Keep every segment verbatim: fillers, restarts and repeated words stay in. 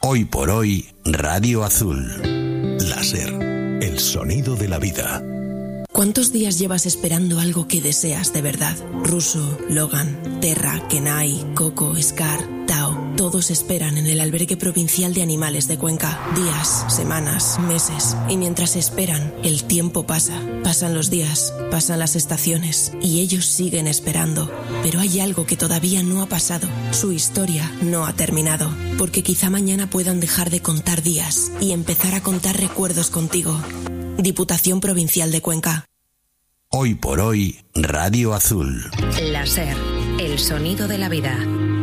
Hoy por hoy, Radio Azul. Láser, el sonido de la vida. ¿Cuántos días llevas esperando algo que deseas de verdad? Russo, Logan, Terra, Kenai, Coco, Scar, Tao, todos esperan en el albergue provincial de animales de Cuenca. Días, semanas, meses. Y mientras esperan, el tiempo pasa. Pasan los días, pasan las estaciones. Y ellos siguen esperando. Pero hay algo que todavía no ha pasado. Su historia no ha terminado. Porque quizá mañana puedan dejar de contar días y empezar a contar recuerdos contigo. Diputación Provincial de Cuenca. Hoy por hoy, Radio Azul. Láser, el sonido de la vida.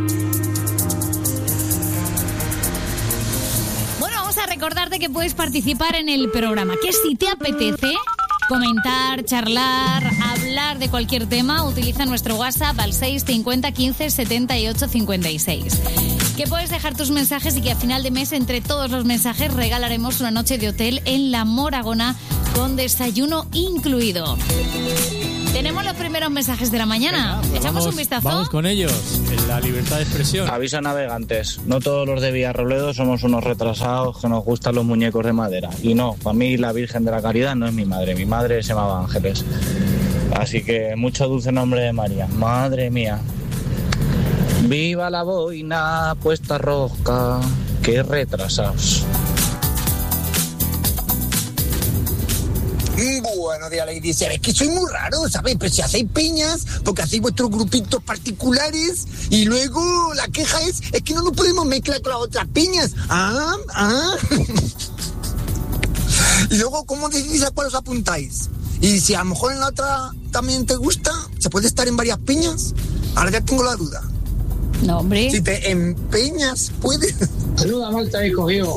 Bueno, vamos a recordarte que puedes participar en el programa. Que si te apetece comentar, charlar, hablar de cualquier tema, utiliza nuestro WhatsApp al seis cincuenta quince setenta y ocho cincuenta y seis. Que puedes dejar tus mensajes y que a final de mes, entre todos los mensajes, regalaremos una noche de hotel en La Moragona con desayuno incluido. Tenemos los primeros mensajes de la mañana. Venga, pues ¿echamos vamos, un vistazo? Vamos con ellos, en la libertad de expresión. Avisa navegantes, no todos los de Villarrobledo somos unos retrasados que nos gustan los muñecos de madera. Y no, para mí la Virgen de la Caridad no es mi madre, mi madre se llamaba Ángeles. Así que mucho dulce nombre de María, madre mía. Viva la boina, puesta rosca, qué retrasados. Bueno, día ley dice, es que soy muy raro, ¿sabes? Pero si hacéis peñas, porque hacéis vuestros grupitos particulares, y luego la queja es, es que no nos podemos mezclar con las otras peñas. Ah, ah. Y luego, ¿cómo decidís a cuál os apuntáis? Y si a lo mejor en la otra también te gusta, ¿se puede estar en varias peñas? Ahora ya tengo la duda. No, hombre. Si te empeñas, puedes. Saluda, Malta, hijo, hijo.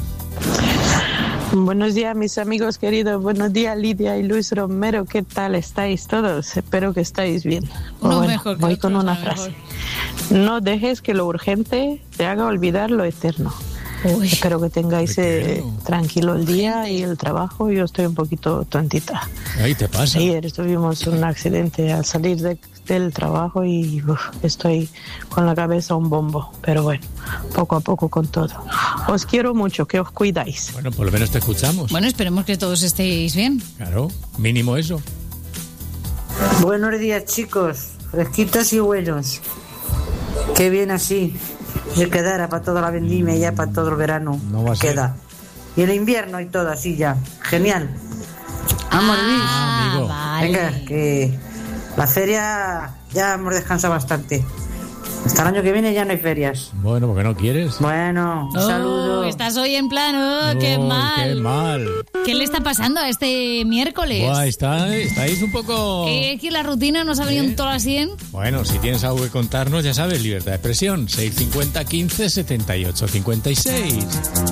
Buenos días, mis amigos queridos. Buenos días, Lidia y Luis Romero. ¿Qué tal estáis todos? Espero que estáis bien. No, bueno, mejor que voy otros, con una no frase. mejor. No dejes que lo urgente te haga olvidar lo eterno. Uy. Espero que tengáis eh, Pequeño. tranquilo el día y el trabajo. Yo estoy un poquito tontita. Ahí te pasa. Ayer tuvimos un accidente al salir de, del trabajo y uf, estoy con la cabeza un bombo. Pero bueno, poco a poco con todo. Os quiero mucho, que os cuidáis. Bueno, por lo menos te escuchamos. Bueno, esperemos que todos estéis bien. Claro, mínimo eso. Buenos días, chicos. Fresquitos y buenos. Qué bien así. Se quedara para toda la vendimia, ya para todo el verano. No va a ser. Queda. Y el invierno y todo así ya. Genial. Vamos, Luis. Ah, amigo. vale. Venga, que la feria ya hemos descansado bastante. Hasta el año que viene ya no hay ferias. Bueno, porque no quieres. Bueno, un Oh, saludo. estás hoy en plan, oh, qué Uy, mal. Qué mal. ¿Qué le está pasando a este miércoles? Buah, está, estáis un poco... Es que la rutina nos ha venido ¿Eh? un todo así, ¿eh? Bueno, si tienes algo que contarnos, ya sabes, libertad de expresión. seis cincuenta quince setenta y ocho cincuenta y seis.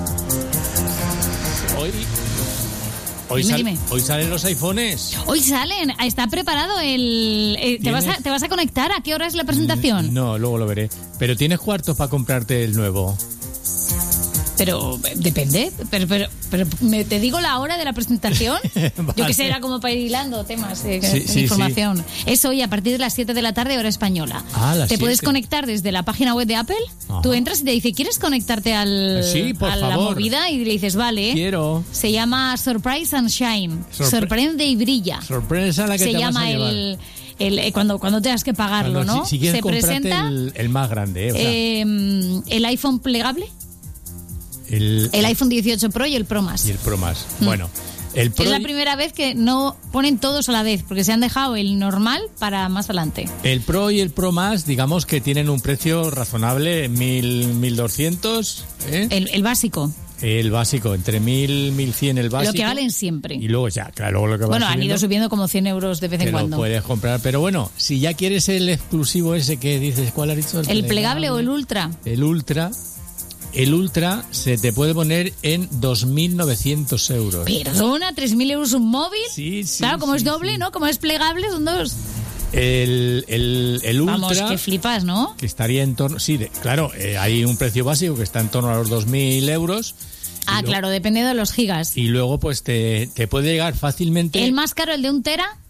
Hoy... Hoy, Dime, sal- dime. hoy salen los iPhones. Hoy salen, está preparado el... eh, ¿te, vas a, ¿Tienes? ¿Te vas a conectar? ¿A qué hora es la presentación? No, luego lo veré. Pero ¿tienes cuartos para comprarte el nuevo? Pero eh, depende, pero, pero, pero ¿me, te digo la hora de la presentación. Yo Vale. que sé, era como para ir hilando temas de, Sí, de sí, información. Es hoy a partir de las siete de la tarde, hora española. Ah, las te puedes siete. conectar desde la página web de Apple. Ajá. Tú entras y te dice, ¿quieres conectarte al, Sí, por a la favor. movida? Y le dices, vale. Quiero. Se llama Surprise and Shine. Sorpre- Sorprende y brilla. Sorpresa la que Se te llama vas a llevar. el... el eh, cuando, cuando tengas que pagarlo, Cuando- ¿no? Si, si quieres Se comprarte presenta el, el más grande, ¿eh? O sea, eh, el iPhone plegable, el, el iPhone dieciocho Pro y el Pro Max. y el Pro Más. Bueno, el Pro, Es la y- primera vez que no ponen todos a la vez, porque se han dejado el normal para más adelante. el Pro y el Pro Más, digamos que tienen un precio razonable, mil, mil doscientos, ¿eh? El, el básico, El básico, entre mil, mil cien el básico. lo que valen siempre. Y luego ya, claro, luego lo que va Bueno, han subiendo, ido subiendo como cien euros de vez en te lo cuando. puedes comprar. Pero bueno, si ya quieres el exclusivo ese que dices, ¿cuál has dicho? ¿El plegable o el ultra? El Ultra. El Ultra se te puede poner en dos mil novecientos euros. Perdona, tres mil euros un móvil. Sí, sí, Claro, como sí, es doble, sí. ¿no? Como es plegable, son dos. El, el, el Ultra... Vamos, que flipas, ¿no? que estaría en torno... Sí, de- claro, eh, hay un precio básico que está en torno a los dos mil euros. Ah, luego- claro, depende de los gigas. Y luego, pues, te, te puede llegar fácilmente... ¿El más caro, el de un tera?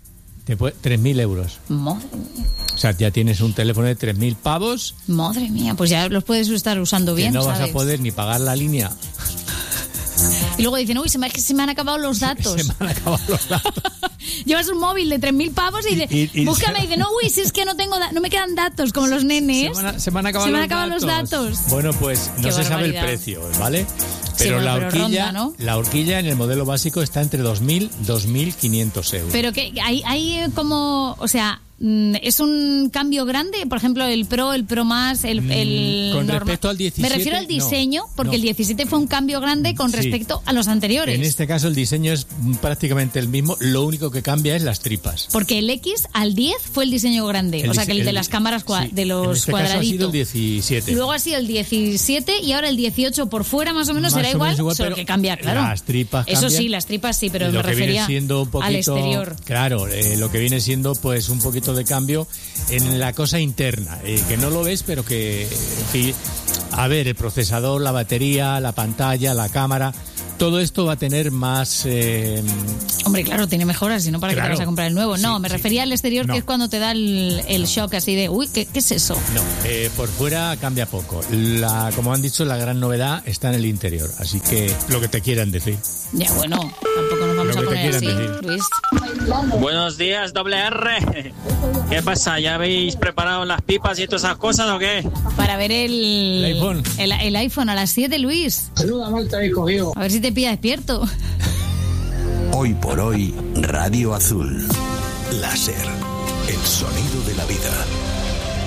Te puede, tres mil euros. Madre mía. O sea, ya tienes un teléfono de tres mil pavos. Madre mía, pues ya los puedes estar usando bien, que no ¿sabes? vas a poder ni pagar la línea. Y luego dicen, uy, se me, se me han acabado los datos. Se me han acabado los datos. Llevas un móvil de tres mil pavos y, y, y, y búscame se... y dice, no, uy, si es que no tengo da- no me quedan datos, como los nenes. Se me han, se me han acabado, se me los, han acabado datos. los datos. Bueno, pues no Qué se sabe el barbaridad. precio, ¿vale? Pero Sí, bueno, la pero horquilla, ronda, ¿no? la horquilla en el modelo básico está entre dos mil y dos mil quinientos euros. Pero que hay, hay como, o sea, es un cambio grande, por ejemplo, el Pro, el Pro Más, el, el con normal. respecto al diecisiete, Me refiero al diseño, no, porque no. el diecisiete fue un cambio grande con Sí. respecto a los anteriores. En este caso el diseño es prácticamente el mismo, lo único que cambia es las tripas. Porque el X al diez fue el diseño grande, El o sea, dise- que el, el- de las cámaras cua- sí, de los en este caso ha sido cuadraditos. el diecisiete. Y luego ha sido el diecisiete y ahora el dieciocho por fuera más o menos Más será o igual, menos igual, solo pero que cambia, claro. las tripas Eso cambian. sí, las tripas sí, pero lo me que refería viene siendo un poquito, al exterior. Claro, eh, lo que viene siendo pues un poquito de cambio en la cosa interna, eh, que no lo ves, pero que, en fin, a ver, el procesador, la batería, la pantalla, la cámara, todo esto va a tener más... Eh, Hombre, claro, tiene mejoras, si no, ¿para qué Claro. te vas a comprar el nuevo? No, Sí, me sí. refería al exterior, No. que es cuando te da el, el shock así de, uy, ¿qué, qué es eso? no, eh, por fuera cambia poco. La, como han dicho, la gran novedad está en el interior, así que lo que te quieran decir. Ya, bueno, tampoco nos vamos Lo a que te poner así, quieran decir. Luis. Buenos días, doble R. ¿Qué pasa? ¿Ya habéis preparado las pipas y todas esas cosas o qué? Para ver el, El iPhone. El, el iPhone a las siete, Luis. Saluda, Malta, habéis cogido. A ver si te pilla despierto. Hoy por hoy, Radio Azul. Láser, el sonido de la vida.